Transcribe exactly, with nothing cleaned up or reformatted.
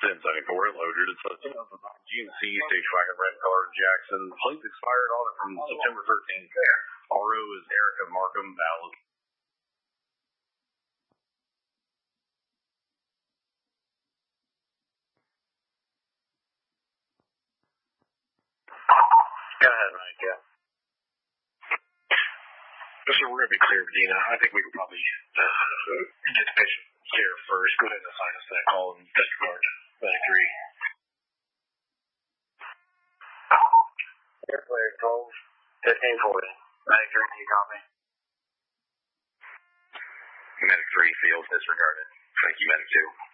ten seventy-four loaded. It's a two thousand nine G M C stage wagon red color Jackson. Plates expired on it from September thirteenth. R O is Erica Markham, valid. Go ahead, Mike. Yeah. So we're going to be clear, Dina. I think we could probably uh, get the patient here first. Go ahead and assign us that call and disregard ninety-three. Air clear, twelve, fifteen forty. ninety-three, can you copy? Medic three, field disregarded. Thank you, Medic two.